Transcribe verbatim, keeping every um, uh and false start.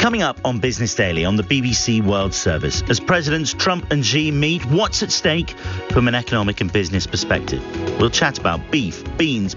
Coming up on Business Daily on the B B C World Service, as Presidents Trump and Xi meet, what's at stake from an economic and business perspective? We'll chat about beef, beans,